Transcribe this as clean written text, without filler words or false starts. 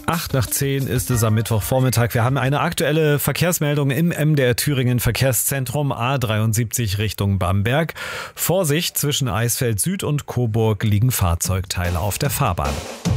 8:10 ist es am Mittwochvormittag. Wir haben eine aktuelle Verkehrsmeldung im MDR Thüringen Verkehrszentrum A73 Richtung Bamberg. Vorsicht, zwischen Eisfeld Süd und Coburg liegen Fahrzeugteile auf der Fahrbahn.